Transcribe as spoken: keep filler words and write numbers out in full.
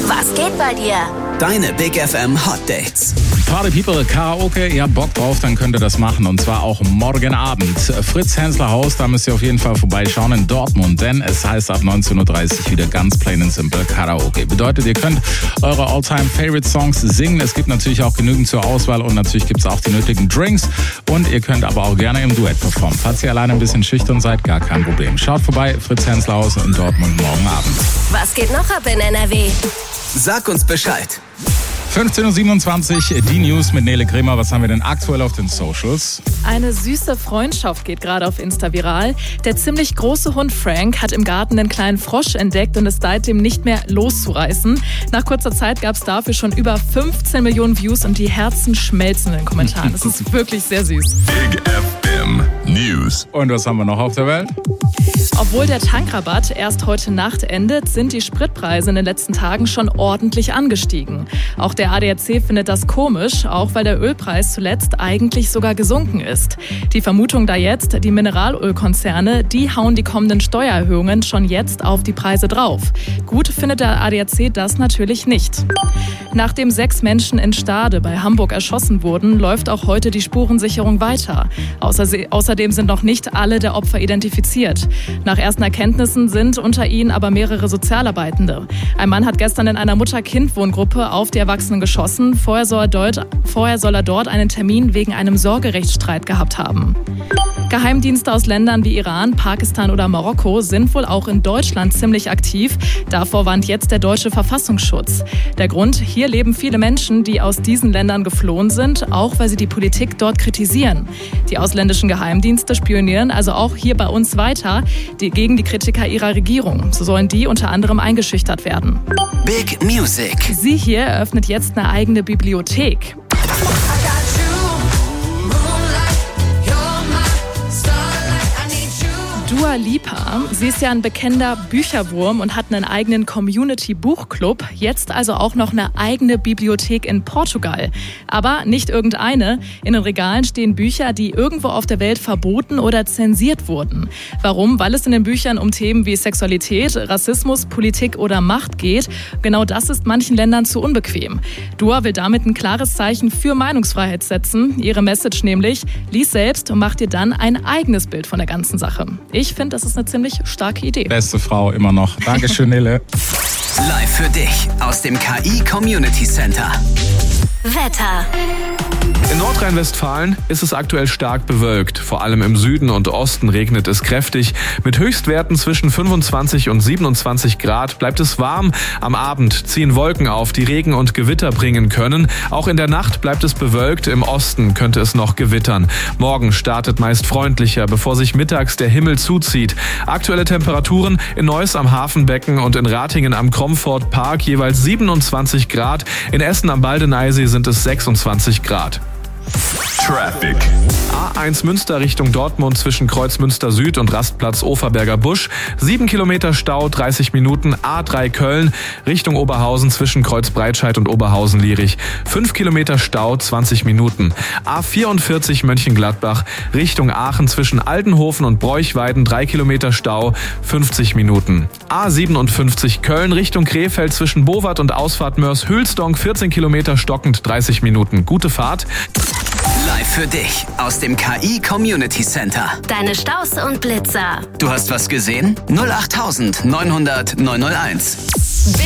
Was geht bei dir? Deine Big F M Hot Dates. Party People, Karaoke, ihr habt Bock drauf, dann könnt ihr das machen. Und zwar auch morgen Abend. Fritz Hensler Haus, da müsst ihr auf jeden Fall vorbeischauen in Dortmund. Denn es heißt ab neunzehn Uhr dreißig wieder ganz plain and simple Karaoke. Bedeutet, ihr könnt eure All-Time-Favorite-Songs singen. Es gibt natürlich auch genügend zur Auswahl und natürlich gibt es auch die nötigen Drinks. Und ihr könnt aber auch gerne im Duett performen. Falls ihr alleine ein bisschen schüchtern seid, gar kein Problem. Schaut vorbei, Fritz Hensler Haus in Dortmund morgen Abend. Was geht noch ab in N R W? Sag uns Bescheid. fünfzehn Uhr siebenundzwanzig, die News mit Nele Kremer. Was haben wir denn aktuell auf den Socials? Eine süße Freundschaft geht gerade auf Insta viral. Der ziemlich große Hund Frank hat im Garten einen kleinen Frosch entdeckt und ist seitdem nicht mehr loszureißen. Nach kurzer Zeit gab es dafür schon über fünfzehn Millionen Views und die Herzen schmelzen in den Kommentaren. Das ist wirklich sehr süß. Big F M News. Und was haben wir noch auf der Welt? Obwohl der Tankrabatt erst heute Nacht endet, sind die Spritpreise in den letzten Tagen schon ordentlich angestiegen. Auch der A D A C findet das komisch, auch weil der Ölpreis zuletzt eigentlich sogar gesunken ist. Die Vermutung da jetzt, die Mineralölkonzerne, die hauen die kommenden Steuererhöhungen schon jetzt auf die Preise drauf. Gut findet der A D A C das natürlich nicht. Nachdem sechs Menschen in Stade bei Hamburg erschossen wurden, läuft auch heute die Spurensicherung weiter. Außerdem sind noch nicht alle der Opfer identifiziert. Nach ersten Erkenntnissen sind unter ihnen aber mehrere Sozialarbeitende. Ein Mann hat gestern in einer Mutter-Kind-Wohngruppe auf die Erwachsenen geschossen. Vorher soll, er dort, vorher soll er dort einen Termin wegen einem Sorgerechtsstreit gehabt haben. Geheimdienste aus Ländern wie Iran, Pakistan oder Marokko sind wohl auch in Deutschland ziemlich aktiv. Davor warnt jetzt der deutsche Verfassungsschutz. Der Grund, hier leben viele Menschen, die aus diesen Ländern geflohen sind, auch weil sie die Politik dort kritisieren. Die ausländischen Geheimdienste spionieren also auch hier bei uns weiter die, gegen die Kritiker ihrer Regierung. So sollen die unter anderem eingeschüchtert werden. Big Music. Sie hier eröffnet jetzt eine eigene Bibliothek. Dua Lipa, sie ist ja ein bekennender Bücherwurm und hat einen eigenen Community-Buchclub. Jetzt also auch noch eine eigene Bibliothek in Portugal. Aber nicht irgendeine. In den Regalen stehen Bücher, die irgendwo auf der Welt verboten oder zensiert wurden. Warum? Weil es in den Büchern um Themen wie Sexualität, Rassismus, Politik oder Macht geht. Genau das ist manchen Ländern zu unbequem. Dua will damit ein klares Zeichen für Meinungsfreiheit setzen. Ihre Message nämlich: lies selbst und mach dir dann ein eigenes Bild von der ganzen Sache. Ich finde, das ist eine ziemlich starke Idee. Beste Frau immer noch. Dankeschön, Nele. Live für dich aus dem K I Community Center. Wetter. In Nordrhein-Westfalen ist es aktuell stark bewölkt. Vor allem im Süden und Osten regnet es kräftig. Mit Höchstwerten zwischen fünfundzwanzig und siebenundzwanzig Grad bleibt es warm. Am Abend ziehen Wolken auf, die Regen und Gewitter bringen können. Auch in der Nacht bleibt es bewölkt. Im Osten könnte es noch gewittern. Morgen startet meist freundlicher, bevor sich mittags der Himmel zuzieht. Aktuelle Temperaturen in Neuss am Hafenbecken und in Ratingen am Cromford Park jeweils siebenundzwanzig Grad. In Essen am Baldeneysee sind es sechsundzwanzig Grad. Traffic. A eins Münster Richtung Dortmund zwischen Kreuz Münster Süd und Rastplatz Oferberger Busch. sieben Kilometer Stau, dreißig Minuten. A drei Köln Richtung Oberhausen zwischen Kreuz Breitscheid und Oberhausen-Lierich. fünf Kilometer Stau, zwanzig Minuten. A vierundvierzig Mönchengladbach Richtung Aachen zwischen Aldenhofen und Bräuchweiden. drei Kilometer Stau, fünfzig Minuten. A siebenundfünfzig Köln Richtung Krefeld zwischen Bowart und Ausfahrt Mörs-Hülsdonk. vierzehn Kilometer stockend, dreißig Minuten. Gute Fahrt. Live für dich aus dem K I Community Center. Deine Staus und Blitzer. Du hast was gesehen? null acht neun null null neun null eins.